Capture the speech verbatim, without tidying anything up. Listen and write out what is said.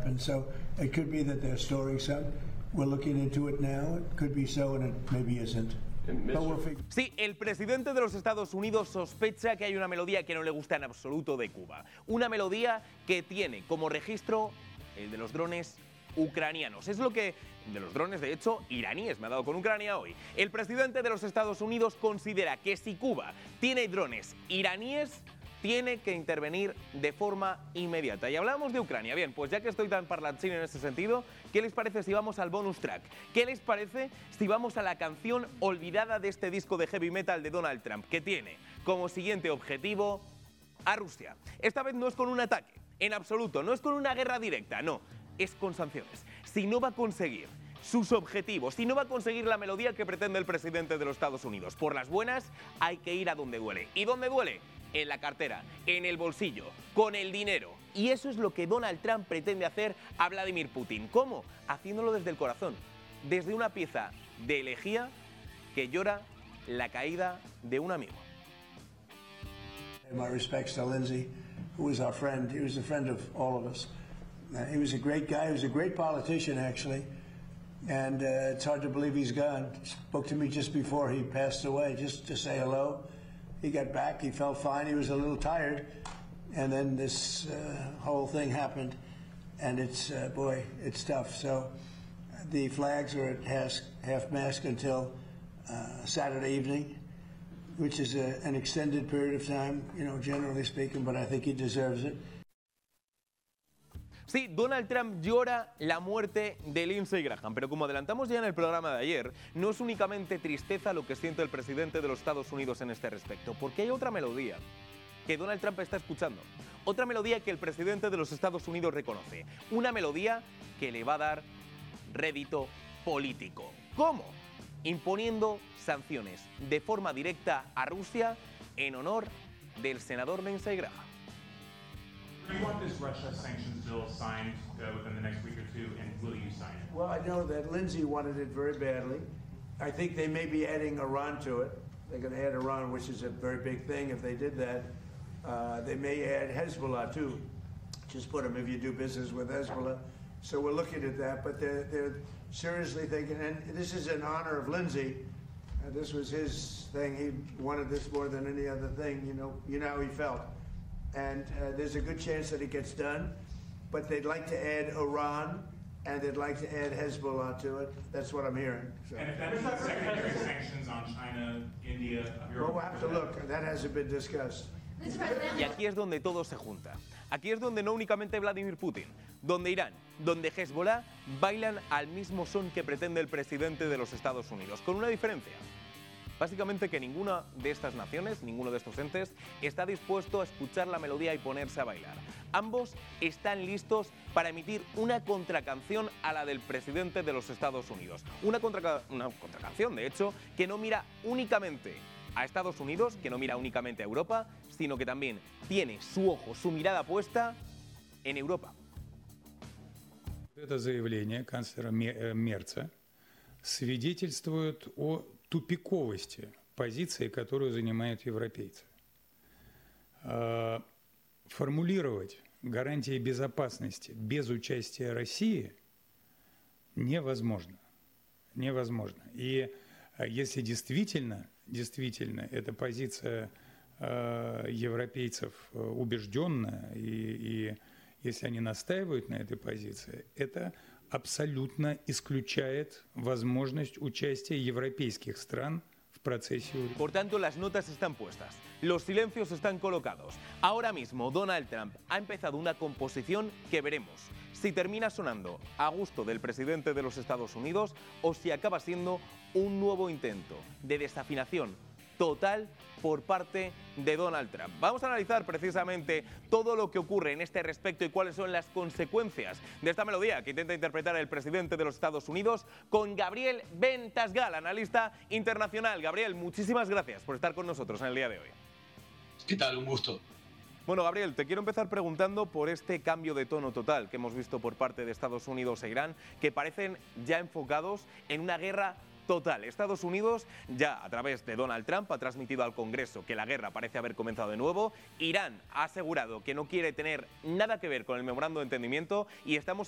happened. So it could be that they're storing some. We're looking into it now. It could be so, and it maybe isn't. Sí, el presidente de los Estados Unidos sospecha que hay una melodía que no le gusta en absoluto de Cuba. Una melodía que tiene como registro el de los drones ucranianos. Es lo que, de los drones de hecho, iraníes, me ha dado con Ucrania hoy. El presidente de los Estados Unidos considera que si Cuba tiene drones iraníes, tiene que intervenir de forma inmediata. Y hablamos de Ucrania. Bien, pues ya que estoy tan parlanchín en ese sentido, ¿qué les parece si vamos al bonus track? ¿Qué les parece si vamos a la canción olvidada de este disco de heavy metal de Donald Trump, que tiene como siguiente objetivo a Rusia? Esta vez no es con un ataque, en absoluto, no es con una guerra directa, no, es con sanciones. Si no va a conseguir sus objetivos, si no va a conseguir la melodía que pretende el presidente de los Estados Unidos, por las buenas hay que ir a donde duele. ¿Y dónde duele? En la cartera, en el bolsillo, con el dinero. Y eso es lo que Donald Trump pretende hacer a Vladimir Putin. ¿Cómo? Haciéndolo desde el corazón, desde una pieza de elegía que llora la caída de un amigo. My respects to Lindsey, who was our friend. He was a friend of all of us. Uh, he was a great guy. He was a great politician, actually. And uh, it's hard to believe he's gone. He spoke to me just before he passed away, just to say hello. He got back, he felt fine, he was a little tired, and then this uh, whole thing happened, and it's, uh, boy, it's tough. So the flags are at half, half mast until uh, Saturday evening, which is a, an extended period of time, you know, generally speaking, but I think he deserves it. Sí, Donald Trump llora la muerte de Lindsey Graham, pero como adelantamos ya en el programa de ayer, no es únicamente tristeza lo que siente el presidente de los Estados Unidos en este respecto, porque hay otra melodía que Donald Trump está escuchando, otra melodía que el presidente de los Estados Unidos reconoce, una melodía que le va a dar rédito político. ¿Cómo? Imponiendo sanciones de forma directa a Rusia en honor del senador Lindsey Graham. Do you want this Russia sanctions bill signed uh, within the next week or two, and will you sign it? Well, I know that Lindsey wanted it very badly. I think they may be adding Iran to it. They're going to add Iran, which is a very big thing if they did that. Uh, they may add Hezbollah, too. Just put them if you do business with Hezbollah. So we're looking at that, but they're, they're seriously thinking, and this is in honor of Lindsey. Uh, this was his thing. He wanted this more than any other thing. You know, you know how he felt. And uh, there's a good chance that it gets done, but they'd like to add Iran, and they'd like to add Hezbollah to it. That's what I'm hearing. So. And if that means secondary sanctions on China, India, Europe, well, we'll have to look. That hasn't been discussed. Y aquí es donde todo se junta. Aquí es donde no únicamente Vladimir Putin, donde Irán, donde Hezbollah bailan al mismo son que pretende el presidente de los Estados Unidos, con una diferencia. Básicamente que ninguna de estas naciones, ninguno de estos entes, está dispuesto a escuchar la melodía y ponerse a bailar. Ambos están listos para emitir una contracanción a la del presidente de los Estados Unidos. Una, contra, una contracanción, de hecho, que no mira únicamente a Estados Unidos, que no mira únicamente a Europa, sino que también tiene su ojo, su mirada puesta en Europa. Это заявление канцлера Мерца свидетельствует о тупиковости позиции, которую занимают европейцы. Формулировать гарантии безопасности без участия России невозможно. Невозможно. И если действительно, действительно эта позиция европейцев убежденная, и, и если они настаивают на этой позиции, это абсолютно исключает возможность участия европейских стран в процессе. Por tanto, las notas están puestas, los silencios están colocados. Ahora mismo Donald Trump ha empezado una composición que veremos si termina sonando a gusto del presidente de los Estados Unidos o si acaba siendo un nuevo intento de desafinación total por parte de Donald Trump. Vamos a analizar precisamente todo lo que ocurre en este respecto y cuáles son las consecuencias de esta melodía que intenta interpretar el presidente de los Estados Unidos con Gabriel Ventasgal, analista internacional. Gabriel, muchísimas gracias por estar con nosotros en el día de hoy. ¿Qué tal? Un gusto. Bueno, Gabriel, te quiero empezar preguntando por este cambio de tono total que hemos visto por parte de Estados Unidos e Irán, que parecen ya enfocados en una guerra total. Estados Unidos ya a través de Donald Trump ha transmitido al Congreso que la guerra parece haber comenzado de nuevo. Irán ha asegurado que no quiere tener nada que ver con el memorando de entendimiento y estamos